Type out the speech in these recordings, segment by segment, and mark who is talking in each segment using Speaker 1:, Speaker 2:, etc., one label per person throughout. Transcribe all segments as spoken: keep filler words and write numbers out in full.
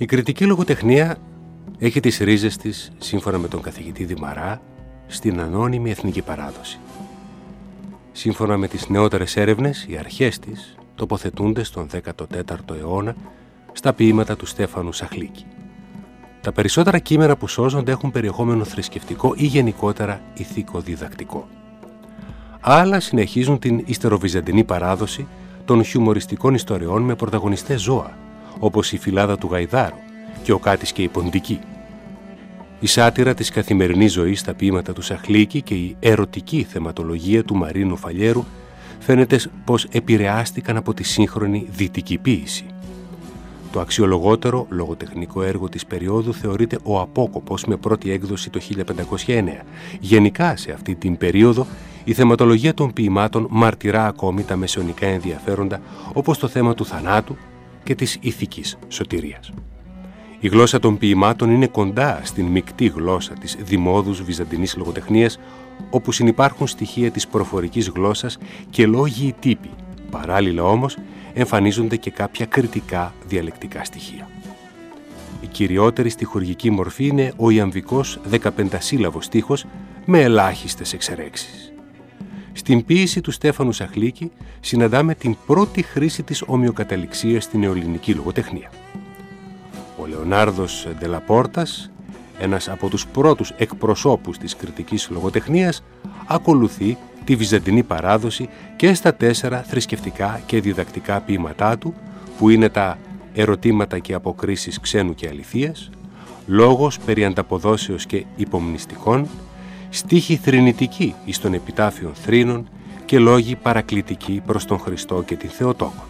Speaker 1: Η κριτική λογοτεχνία έχει τις ρίζες της, σύμφωνα με τον καθηγητή Δημαρά, στην ανώνυμη εθνική παράδοση. Σύμφωνα με τις νεότερες έρευνες, οι αρχές της τοποθετούνται στον δέκατο τέταρτο αιώνα στα ποίηματα του Στέφανου Σαχλίκη. Τα περισσότερα κείμενα που σώζονται έχουν περιεχόμενο θρησκευτικό ή γενικότερα ηθικοδιδακτικό. Άλλα συνεχίζουν την ιστεροβυζαντινή παράδοση των χιουμοριστικών ιστοριών με πρωταγωνιστές ζώα, όπως η Φυλάδα του Γαϊδάρου και ο Κάτης και η Ποντική. Η σάτυρα της καθημερινής ζωής στα ποίηματα του Σαχλίκη και η ερωτική θεματολογία του Μαρίνου Φαλιέρου φαίνεται πως επηρεάστηκαν από τη σύγχρονη δυτική ποίηση. Το αξιολογότερο λογοτεχνικό έργο της περίοδου θεωρείται ο Απόκοπος με πρώτη έκδοση το χίλια πεντακόσια εννέα. Γενικά σε αυτή την περίοδο η θεματολογία των ποιημάτων μαρτυρά ακόμη τα μεσαιωνικά ενδιαφέροντα, όπως το θέμα του θανάτου και της ηθικής σωτηρίας. Η γλώσσα των ποιημάτων είναι κοντά στην μεικτή γλώσσα της δημόδους βυζαντινής λογοτεχνίας, όπου συνυπάρχουν στοιχεία της προφορικής γλώσσας και λόγιοι τύποι. Παράλληλα όμως εμφανίζονται και κάποια κριτικά διαλεκτικά στοιχεία. Η κυριότερη στιχουργική μορφή είναι ο ιαμβικός δεκαπεντασύλλαβος στίχος με ελάχιστες εξαιρέξεις. Στην ποίηση του Στέφανου Σαχλίκη συναντάμε την πρώτη χρήση της ομοιοκαταληξίας στην νεοελληνική λογοτεχνία. Ο Λεωνάρδος Ντελαπόρτας, ένας από τους πρώτους εκπροσώπους της κριτικής λογοτεχνίας, ακολουθεί τη βυζαντινή παράδοση και στα τέσσερα θρησκευτικά και διδακτικά ποίηματά του, που είναι τα ερωτήματα και αποκρίσεις ξένου και αληθείας, λόγος περί ανταποδόσεως και υπομνηστικών, στίχοι θρηνητικοί εις των επιτάφιων θρήνων και λόγοι παρακλητικοί προς τον Χριστό και την Θεοτόκον.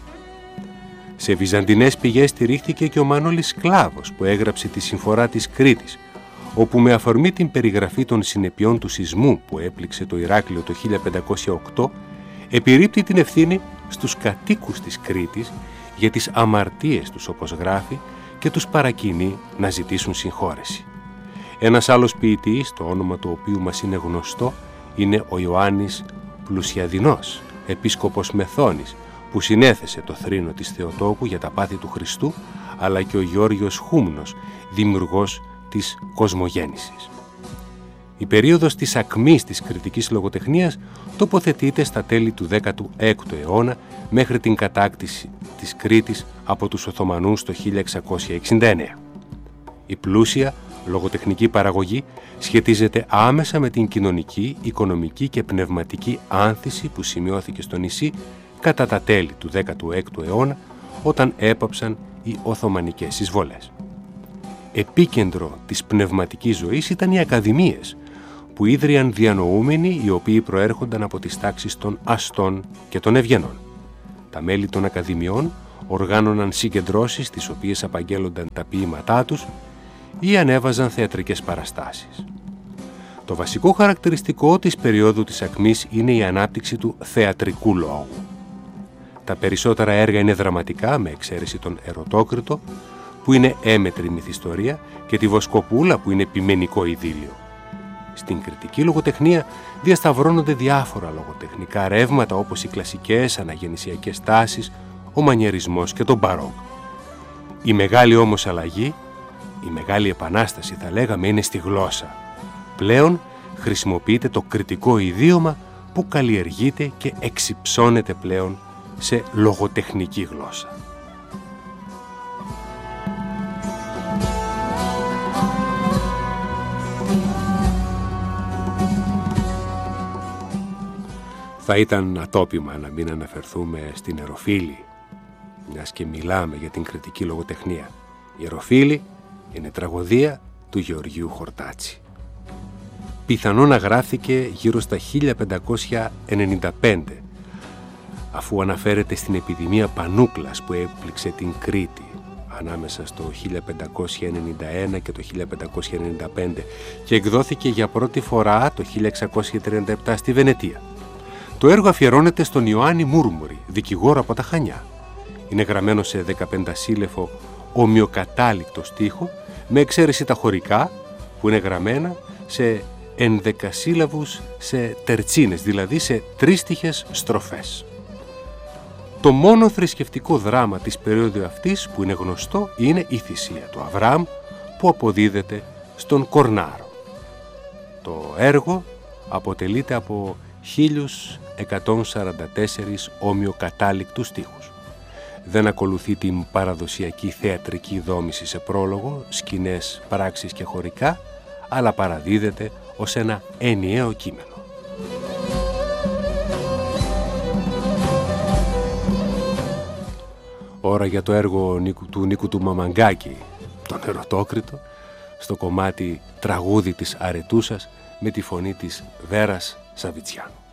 Speaker 1: Σε βυζαντινές πηγές στηρίχθηκε και ο Μανώλης Σκλάβος, που έγραψε τη Συμφορά της Κρήτης, όπου με αφορμή την περιγραφή των συνεπειών του σεισμού που έπληξε το Ηράκλειο το χίλια πεντακόσια οκτώ, επιρρύπτει την ευθύνη στους κατοίκους της Κρήτης για τις αμαρτίες τους, όπως γράφει, και τους παρακινεί να ζητήσουν συγχώρεση. Ένας άλλος ποιητής, το όνομα του οποίου μας είναι γνωστό, είναι ο Ιωάννης Πλουσιαδινός, επίσκοπος Μεθόνης, που συνέθεσε το θρήνο της Θεοτόκου για τα πάθη του Χριστού, αλλά και ο Γεώργιος Χούμνος, δημιουργός της κοσμογέννησης. Η περίοδος της ακμής της κριτικής λογοτεχνίας τοποθετείται στα τέλη του δέκατου έκτου αιώνα μέχρι την κατάκτηση της Κρήτης από τους Οθωμανούς το χίλια εξακόσια εξήντα εννέα. Η πλούσια λογοτεχνική παραγωγή σχετίζεται άμεσα με την κοινωνική, οικονομική και πνευματική άνθηση που σημειώθηκε στο νησί κατά τα τέλη του δέκατου έκτου αιώνα, όταν έπαψαν οι Οθωμανικές εισβολές. Επίκεντρο της πνευματικής ζωής ήταν οι ακαδημίες, που ίδρυαν διανοούμενοι οι οποίοι προέρχονταν από τις τάξεις των αστών και των ευγενών. Τα μέλη των ακαδημιών οργάνωναν συγκεντρώσεις τις οποίες απαγγέλλονταν τα ποίηματά τους ή ανέβαζαν θεατρικές παραστάσεις. Το βασικό χαρακτηριστικό της περίοδου της ακμής είναι η ανάπτυξη του θεατρικού λόγου. Τα περισσότερα έργα είναι δραματικά, με εξαίρεση τον Ερωτόκριτο, που είναι έμετρη μυθιστορία, και τη Βοσκοπούλα, που είναι επιμενικό ειδήλιο. Στην κριτική λογοτεχνία διασταυρώνονται διάφορα λογοτεχνικά ρεύματα, όπως οι κλασικές αναγεννησιακές τάσεις, ο μανιερισμός και το μπαρόκ. Η μεγάλη όμως αλλαγή, η μεγάλη επανάσταση θα λέγαμε, είναι στη γλώσσα. Πλέον χρησιμοποιείται το κριτικό ιδίωμα που καλλιεργείται και εξυψώνεται πλέον σε λογοτεχνική γλώσσα. Θα ήταν ατόπιμα να μην αναφερθούμε στην Εροφίλη, μιας και μιλάμε για την κριτική λογοτεχνία. Η Εροφίλη είναι τραγωδία του Γεωργίου Χορτάτσι. Πιθανόν να γράφτηκε γύρω στα χίλια πεντακόσια ενενήντα πέντε, αφού αναφέρεται στην επιδημία πανούκλας που έπληξε την Κρήτη ανάμεσα στο χίλια πεντακόσια ενενήντα ένα και το χίλια πεντακόσια ενενήντα πέντε και εκδόθηκε για πρώτη φορά το χίλια εξακόσια τριάντα επτά στη Βενετία. Το έργο αφιερώνεται στον Ιωάννη Μούρμουρη, δικηγόρο από τα Χανιά. Είναι γραμμένο σε δεκαπεντασύλλεφο ομοιοκατάληκτο στίχο, με εξαίρεση τα χωρικά που είναι γραμμένα σε ενδεκασύλλαβους σε τερτσίνες, δηλαδή σε τρίστιχες στροφές. Το μόνο θρησκευτικό δράμα της περίοδου αυτής που είναι γνωστό είναι η θυσία του Αβραάμ που αποδίδεται στον Κορνάρο. Το έργο αποτελείται από χίλιους εκατόν σαράντα τέσσερις ομοιοκατάληκτους στίχους. Δεν ακολουθεί την παραδοσιακή θεατρική δόμηση σε πρόλογο, σκηνές, πράξεις και χωρικά, αλλά παραδίδεται ως ένα ενιαίο κείμενο. Ώρα για το έργο του Νίκου του Μαμαγκάκη, τον Ερωτόκριτο, στο κομμάτι «Τραγούδι της Αρετούσας» με τη φωνή της Βέρας Σαβιτσιάνου.